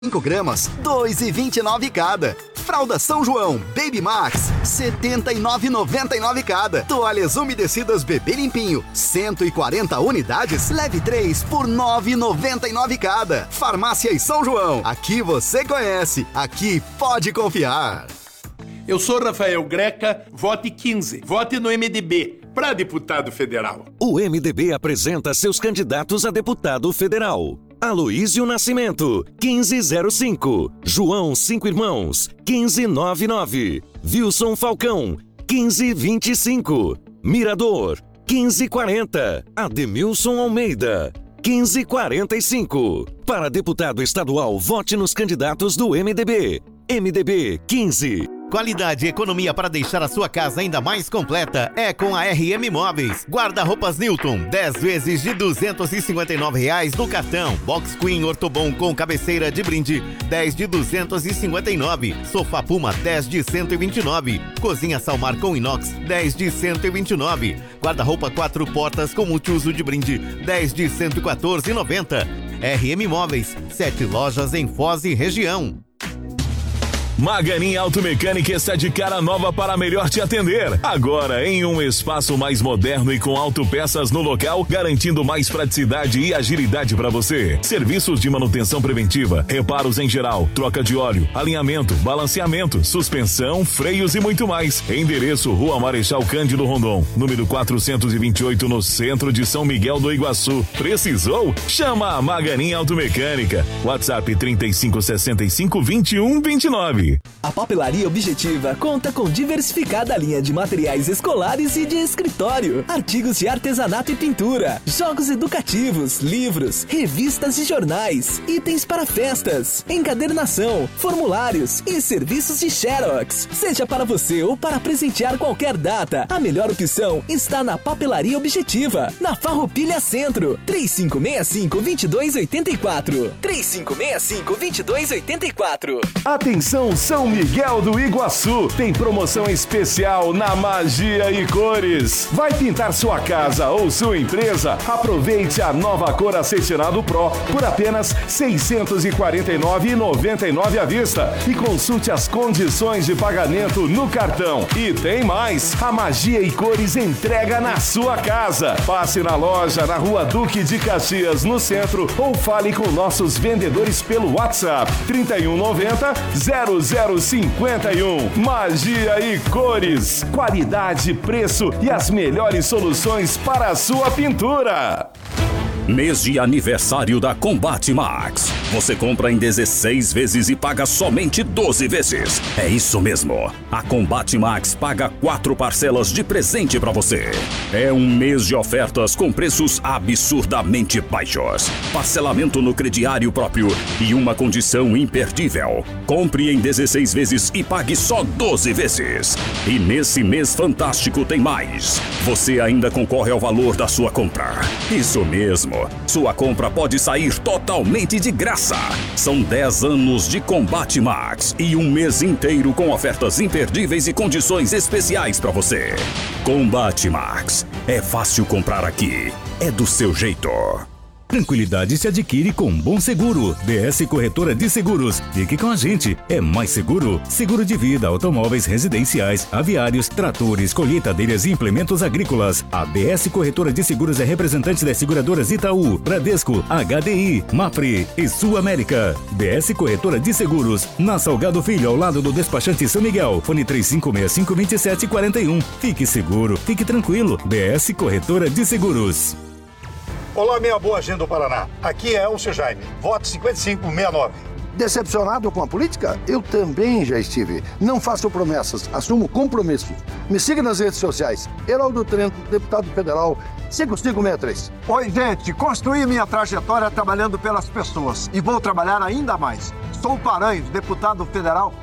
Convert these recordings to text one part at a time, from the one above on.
5 gramas, 2,29 cada. Fralda São João Baby Max, 79,99 cada. Toalhas umedecidas Bebê Limpinho, 140 unidades, leve 3 por 9,99 cada. Farmácias São João, aqui você conhece, aqui pode confiar. Eu sou Rafael Greca, vote 15, vote no MDB, para deputado federal. O MDB apresenta seus candidatos a deputado federal. Aloísio Nascimento, 1505. João Cinco Irmãos, 1599. Wilson Falcão, 1525. Mirador, 1540. Ademilson Almeida, 1545. Para deputado estadual, vote nos candidatos do MDB. MDB 15. Qualidade e economia para deixar a sua casa ainda mais completa é com a RM Móveis. Guarda-roupas Newton, 10 vezes de R$ 259 no cartão. Box Queen Ortobon com cabeceira de brinde, 10 de 259. Sofá Puma, 10 de 129. Cozinha Salmar com inox, 10 de 129. Guarda-roupa 4 portas com multiuso de brinde, 10 de 114,90. RM Móveis, 7 lojas em Foz e região. Maganin Automecânica está de cara nova para melhor te atender. Agora em um espaço mais moderno e com autopeças no local, garantindo mais praticidade e agilidade para você. Serviços de manutenção preventiva, reparos em geral, troca de óleo, alinhamento, balanceamento, suspensão, freios e muito mais. Endereço: Rua Marechal Cândido Rondon, número 428, no centro de São Miguel do Iguaçu. Precisou? Chama a Maganin Automecânica. WhatsApp 3565-2129. A Papelaria Objetiva conta com diversificada linha de materiais escolares e de escritório, artigos de artesanato e pintura, jogos educativos, livros, revistas e jornais, itens para festas, encadernação, formulários e serviços de Xerox. Seja para você ou para presentear qualquer data, a melhor opção está na Papelaria Objetiva, na Farroupilha Centro, 3565-2284. 3565-2284. Atenção, São Miguel do Iguaçu, tem promoção especial na Magia e Cores. Vai pintar sua casa ou sua empresa? Aproveite a nova cor Acetinado Pro por apenas R$ 649,99 à vista e consulte as condições de pagamento no cartão. E tem mais, a Magia e Cores entrega na sua casa. Passe na loja na Rua Duque de Caxias, no centro, ou fale com nossos vendedores pelo WhatsApp 3190-0051. Magia e Cores, qualidade, preço e as melhores soluções para a sua pintura. Mês de aniversário da Combate Max. Você compra em 16 vezes e paga somente 12 vezes. É isso mesmo. A Combate Max paga 4 parcelas de presente para você. É um mês de ofertas com preços absurdamente baixos. Parcelamento no crediário próprio e uma condição imperdível. Compre em 16 vezes e pague só 12 vezes. E nesse mês fantástico tem mais. Você ainda concorre ao valor da sua compra. Isso mesmo. Sua compra pode sair totalmente de graça. São 10 anos de Combate Max e um mês inteiro com ofertas imperdíveis e condições especiais para você. Combate Max. É fácil comprar aqui. É do seu jeito. Tranquilidade se adquire com Bom Seguro. DS Corretora de Seguros. Fique com a gente. É mais seguro. Seguro de vida, automóveis residenciais, aviários, tratores, colheitadeiras e implementos agrícolas. A DS Corretora de Seguros é representante das seguradoras Itaú, Bradesco, HDI, Mapfre e Sul América. DS Corretora de Seguros. Na Salgado Filho, ao lado do despachante São Miguel. Fone 3565-2741. Fique seguro. Fique tranquilo. DS Corretora de Seguros. Olá, minha boa gente do Paraná. Aqui é Elcio Jaime, voto 5569. Decepcionado com a política? Eu também já estive. Não faço promessas, assumo compromisso. Me siga nas redes sociais. Heraldo Trento, deputado federal, 5563. Oi, gente. Construí minha trajetória trabalhando pelas pessoas e vou trabalhar ainda mais. Sou Paranhos, deputado federal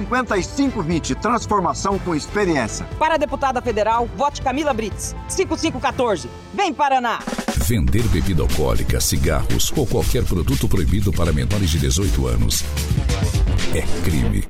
5520, transformação com experiência. Para a deputada federal, vote Camila Brits, 5514. Vem, Paraná! Vender bebida alcoólica, cigarros ou qualquer produto proibido para menores de 18 anos é crime.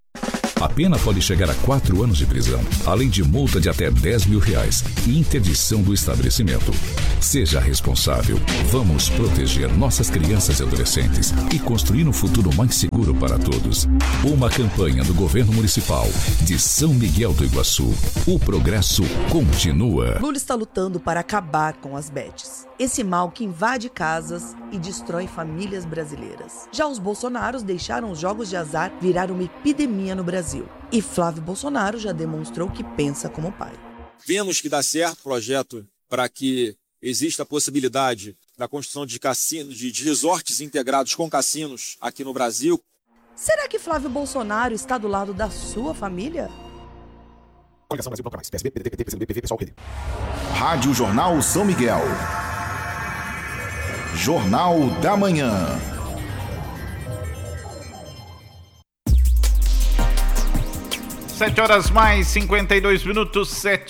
A pena pode chegar a 4 anos de prisão, além de multa de até R$10 mil e interdição do estabelecimento. Seja responsável. Vamos proteger nossas crianças e adolescentes e construir um futuro mais seguro para todos. Uma campanha do Governo Municipal de São Miguel do Iguaçu. O progresso continua. Lula está lutando para acabar com as bets. Esse mal que invade casas e destrói famílias brasileiras. Já os bolsonaros deixaram os jogos de azar virar uma epidemia no Brasil. E Flávio Bolsonaro já demonstrou que pensa como pai. Vemos que dá certo o projeto para que exista a possibilidade da construção de cassinos, de resorts integrados com cassinos aqui no Brasil. Será que Flávio Bolsonaro está do lado da sua família? Rádio Jornal São Miguel. Jornal da Manhã. Sete horas mais 52 minutos,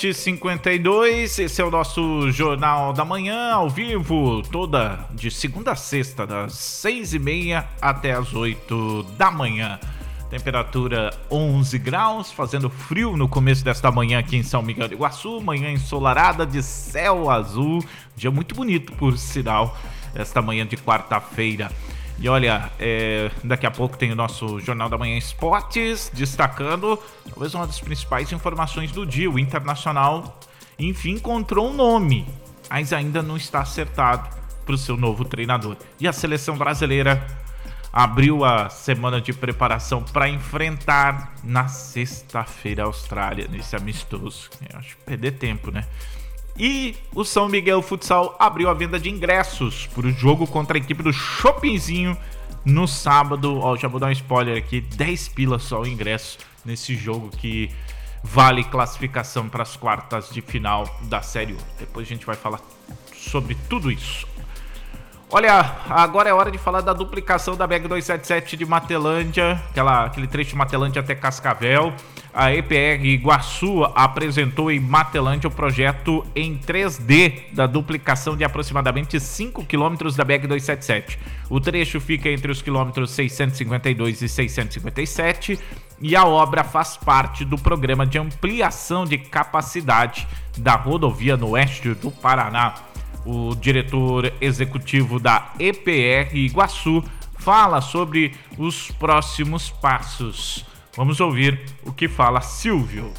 7h52. Esse é o nosso Jornal da Manhã, ao vivo, toda de segunda a sexta, das 6h30 até as 8 da manhã. Temperatura 11 graus, fazendo frio no começo desta manhã aqui em São Miguel do Iguaçu. Manhã ensolarada de céu azul, dia muito bonito, por sinal, esta manhã de quarta-feira. E olha, daqui a pouco tem o nosso Jornal da Manhã Esportes, destacando talvez uma das principais informações do dia. O Internacional, enfim, encontrou um nome, mas ainda não está acertado para o seu novo treinador. E a seleção brasileira abriu a semana de preparação para enfrentar na sexta-feira a Austrália, nesse amistoso. Eu acho que perder tempo, né? E o São Miguel Futsal abriu a venda de ingressos para o jogo contra a equipe do Chopinzinho no sábado. Ó, já vou dar um spoiler aqui, 10 pilas só o ingresso nesse jogo que vale classificação para as quartas de final da Série 1. Depois a gente vai falar sobre tudo isso. Olha, agora é hora de falar da duplicação da BR-277 de Matelândia, aquele trecho de Matelândia até Cascavel. A EPR Iguaçu apresentou em Matelândia o projeto em 3D da duplicação de aproximadamente 5 quilômetros da BR-277. O trecho fica entre os quilômetros 652 e 657 e a obra faz parte do programa de ampliação de capacidade da rodovia no oeste do Paraná. O diretor executivo da EPR Iguaçu fala sobre os próximos passos. Vamos ouvir o que fala Silvio.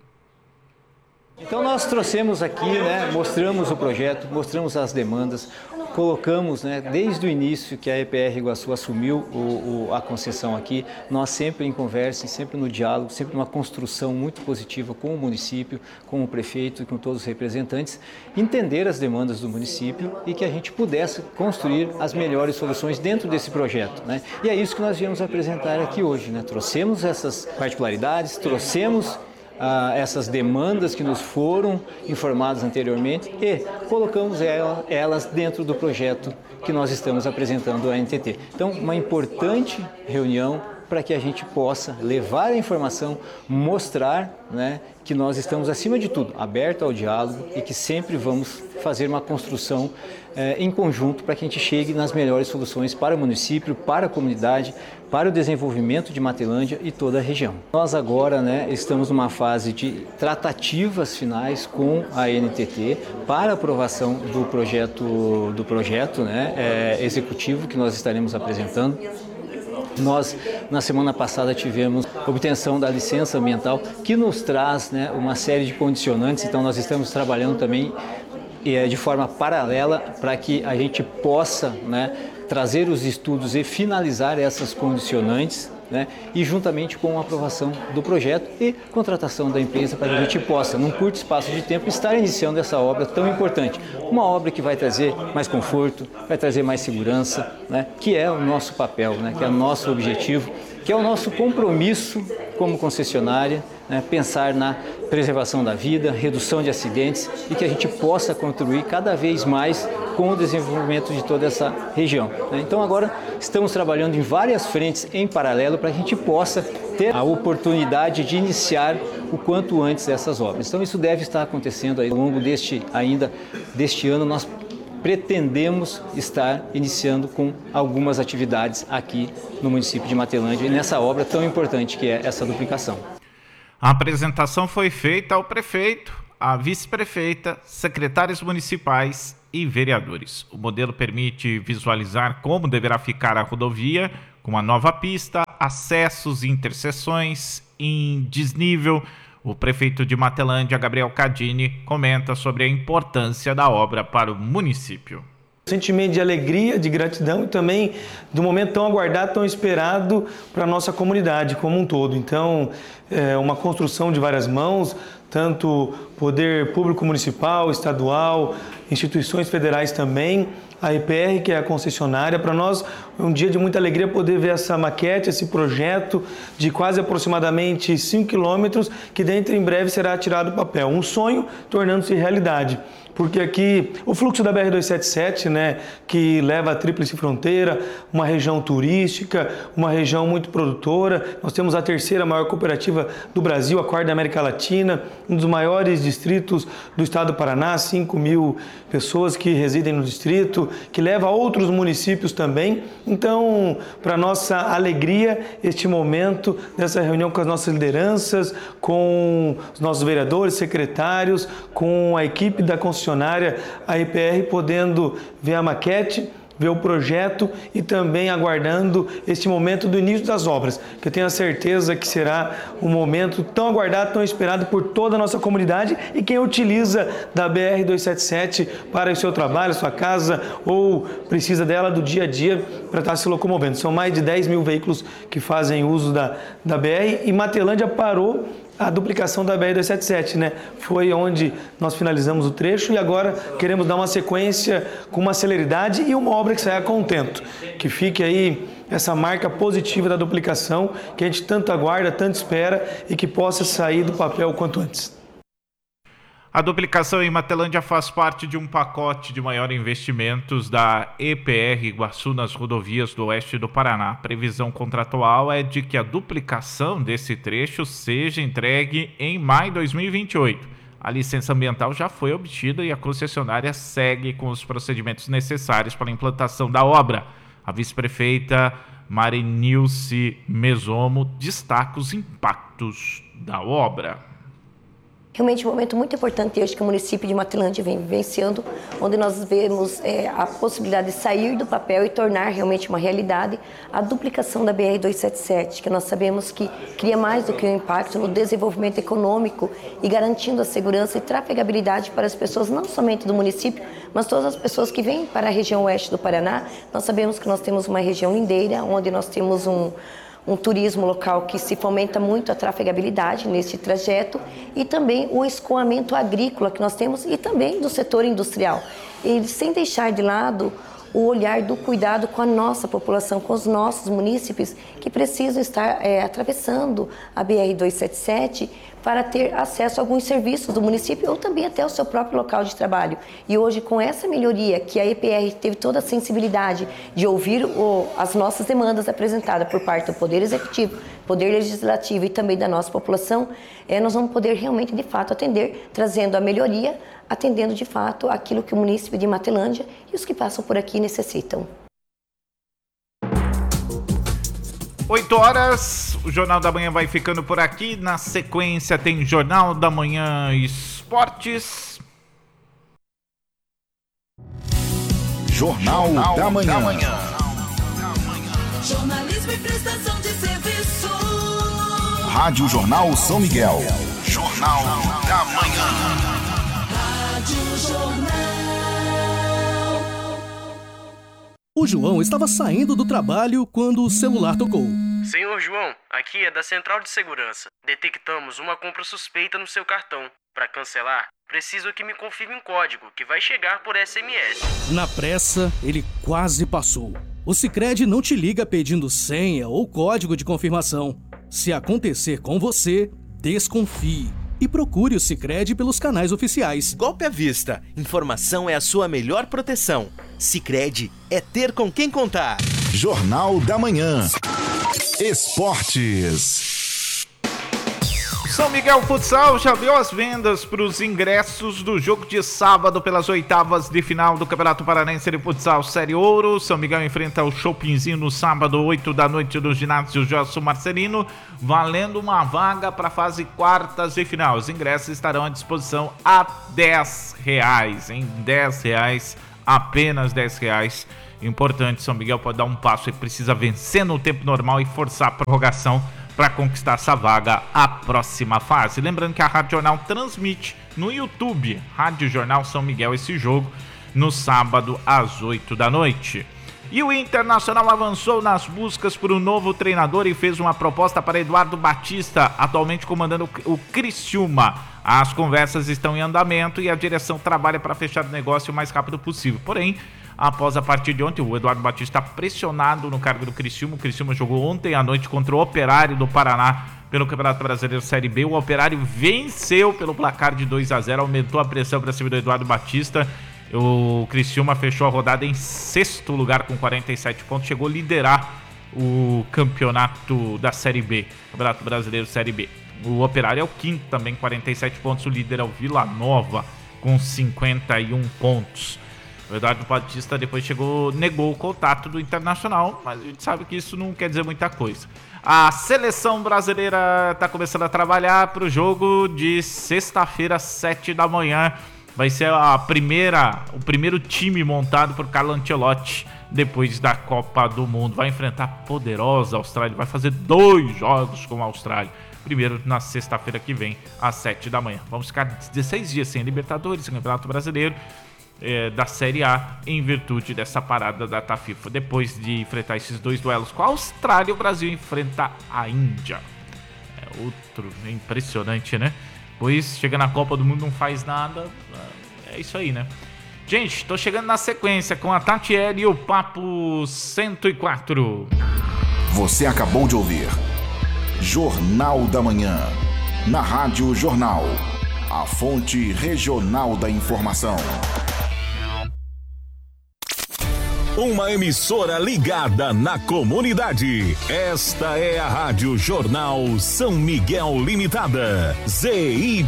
Então nós trouxemos aqui, mostramos o projeto, mostramos as demandas, colocamos, desde o início que a EPR Iguaçu assumiu a concessão aqui, nós sempre em conversa, sempre no diálogo, sempre numa construção muito positiva com o município, com o prefeito e com todos os representantes, entender as demandas do município e que a gente pudesse construir as melhores soluções dentro desse projeto. E é isso que nós viemos apresentar aqui hoje. Trouxemos essas particularidades, trouxemos essas demandas que nos foram informadas anteriormente e colocamos elas dentro do projeto que nós estamos apresentando à NTT. Então, uma importante reunião para que a gente possa levar a informação, mostrar que nós estamos, acima de tudo, abertos ao diálogo e que sempre vamos fazer uma construção em conjunto para que a gente chegue nas melhores soluções para o município, para a comunidade, para o desenvolvimento de Matelândia e toda a região. Nós agora estamos numa fase de tratativas finais com a NTT para aprovação do projeto executivo que nós estaremos apresentando. Nós, na semana passada, tivemos obtenção da licença ambiental, que nos traz uma série de condicionantes, então nós estamos trabalhando também de forma paralela para que a gente possa trazer os estudos e finalizar essas condicionantes, e juntamente com a aprovação do projeto e contratação da empresa para que a gente possa, num curto espaço de tempo, estar iniciando essa obra tão importante. Uma obra que vai trazer mais conforto, vai trazer mais segurança, que é o nosso papel, que é o nosso objetivo, que é o nosso compromisso como concessionária, pensar na preservação da vida, redução de acidentes e que a gente possa contribuir cada vez mais com o desenvolvimento de toda essa região. Então agora estamos trabalhando em várias frentes em paralelo para que a gente possa ter a oportunidade de iniciar o quanto antes essas obras. Então isso deve estar acontecendo ao longo deste ano. Nós pretendemos estar iniciando com algumas atividades aqui no município de Matelândia e nessa obra tão importante que é essa duplicação. A apresentação foi feita ao prefeito, a vice-prefeita, secretários municipais e vereadores. O modelo permite visualizar como deverá ficar a rodovia, com uma nova pista, acessos e interseções em desnível. O prefeito de Matelândia, Gabriel Cadini, comenta sobre a importância da obra para o município. Sentimento de alegria, de gratidão e também do momento tão aguardado, tão esperado para a nossa comunidade como um todo. Então, é uma construção de várias mãos, tanto poder público municipal, estadual, instituições federais também, a EPR, que é a concessionária. Para nós é um dia de muita alegria poder ver essa maquete, esse projeto de quase aproximadamente 5 quilômetros, que dentro em breve será tirado do papel. Um sonho tornando-se realidade. Porque aqui o fluxo da BR-277, né, que leva a Tríplice Fronteira, uma região turística, uma região muito produtora. Nós temos a terceira maior cooperativa do Brasil, a quarta da América Latina, um dos maiores distritos do estado do Paraná, 5 mil pessoas que residem no distrito, que leva a outros municípios também. Então, para nossa alegria, este momento dessa reunião com as nossas lideranças, com os nossos vereadores, secretários, com a equipe da concessionária, a EPR, podendo ver a maquete, ver o projeto e também aguardando este momento do início das obras, que eu tenho a certeza que será um momento tão aguardado, tão esperado por toda a nossa comunidade e quem utiliza da BR-277 para o seu trabalho, sua casa, ou precisa dela do dia a dia para estar se locomovendo. São mais de 10 mil veículos que fazem uso da BR e Matelândia parou a duplicação da BR-277, né? Foi onde nós finalizamos o trecho e agora queremos dar uma sequência com uma celeridade e uma obra que saia a contento. Que fique aí essa marca positiva da duplicação que a gente tanto aguarda, tanto espera e que possa sair do papel o quanto antes. A duplicação em Matelândia faz parte de um pacote de maior investimentos da EPR Iguaçu nas rodovias do oeste do Paraná. A previsão contratual é de que a duplicação desse trecho seja entregue em maio de 2028. A licença ambiental já foi obtida e a concessionária segue com os procedimentos necessários para a implantação da obra. A vice-prefeita Marinilce Mesomo destaca os impactos da obra. Realmente um momento muito importante hoje que o município de Matelândia vem vivenciando, onde nós vemos a possibilidade de sair do papel e tornar realmente uma realidade a duplicação da BR-277, que nós sabemos que cria mais do que um impacto no desenvolvimento econômico e garantindo a segurança e trafegabilidade para as pessoas, não somente do município, mas todas as pessoas que vêm para a região oeste do Paraná. Nós sabemos que nós temos uma região lindeira, onde nós temos um turismo local que se fomenta muito a trafegabilidade nesse trajeto e também o escoamento agrícola que nós temos e também do setor industrial. E sem deixar de lado o olhar do cuidado com a nossa população, com os nossos munícipes que precisam estar atravessando a BR-277 para ter acesso a alguns serviços do município ou também até o seu próprio local de trabalho. E hoje, com essa melhoria que a EPR teve toda a sensibilidade de ouvir as nossas demandas apresentadas por parte do Poder Executivo, Poder Legislativo e também da nossa população, nós vamos poder realmente, de fato, atender, trazendo a melhoria, atendendo, de fato, aquilo que o município de Matelândia e os que passam por aqui necessitam. 8 horas, o Jornal da Manhã vai ficando por aqui. Na sequência tem Jornal da Manhã Esportes. Jornal da Manhã. Jornalismo e prestação de serviço. Rádio Jornal São Miguel. Jornal da Manhã. Rádio Jornal. O João estava saindo do trabalho quando o celular tocou. Senhor João, aqui é da Central de Segurança. Detectamos uma compra suspeita no seu cartão. Para cancelar, preciso que me confirme um código que vai chegar por SMS. Na pressa, ele quase passou. O Sicredi não te liga pedindo senha ou código de confirmação. Se acontecer com você, desconfie e procure o Sicredi pelos canais oficiais. Golpe à vista. Informação é a sua melhor proteção. Sicredi é ter com quem contar. Jornal da Manhã. Esportes. São Miguel Futsal já abriu as vendas para os ingressos do jogo de sábado pelas oitavas de final do Campeonato Paranense de Futsal Série Ouro. São Miguel enfrenta o Chopinzinho no sábado, 8 da noite, no ginásio Gelson Marcelino, valendo uma vaga para a fase quartas de final. Os ingressos estarão à disposição a R$10, hein? R$10, apenas R$10. Importante, São Miguel pode dar um passo e precisa vencer no tempo normal e forçar a prorrogação para conquistar essa vaga à próxima fase. Lembrando que a Rádio Jornal transmite no YouTube, Rádio Jornal São Miguel, esse jogo no sábado às 8 da noite. E o Internacional avançou nas buscas por um novo treinador e fez uma proposta para Eduardo Batista, atualmente comandando o Criciúma. As conversas estão em andamento e a direção trabalha para fechar o negócio o mais rápido possível. Porém, após a partida de ontem, o Eduardo Batista está pressionado no cargo do Criciúma. O Criciúma jogou ontem à noite contra o Operário do Paraná pelo Campeonato Brasileiro Série B. O Operário venceu pelo placar de 2-0, aumentou a pressão para cima do Eduardo Batista. O Criciúma fechou a rodada em sexto lugar com 47 pontos, chegou a liderar o campeonato da Série B, Campeonato Brasileiro Série B. O Operário é o quinto também, 47 pontos, o líder é o Vila Nova com 51 pontos. O Eduardo Batista depois negou o contato do Internacional, mas a gente sabe que isso não quer dizer muita coisa. A seleção brasileira está começando a trabalhar para o jogo de sexta-feira, 7 da manhã. Vai ser o primeiro time montado por Carlo Ancelotti depois da Copa do Mundo. Vai enfrentar a poderosa Austrália, vai fazer 2 jogos com a Austrália. Primeiro na sexta-feira que vem, às 7 da manhã. Vamos ficar 16 dias sem Libertadores, Campeonato Brasileiro. Da Série A, em virtude dessa parada da data FIFA. Depois de enfrentar esses 2 duelos com a Austrália, o Brasil enfrenta a Índia. É outro impressionante, né? Pois chega na Copa do Mundo, não faz nada. É isso aí, né? Gente, tô chegando na sequência com a Tatiele e o Papo 104. Você acabou de ouvir Jornal da Manhã, na Rádio Jornal, a fonte regional da informação. Uma emissora ligada na comunidade. Esta é a Rádio Jornal São Miguel Limitada. ZYO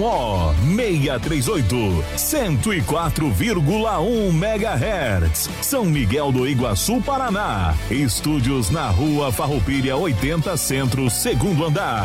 638, 104,1 MHz. São Miguel do Iguaçu, Paraná. Estúdios na Rua Farroupilha 80 Centro, segundo andar.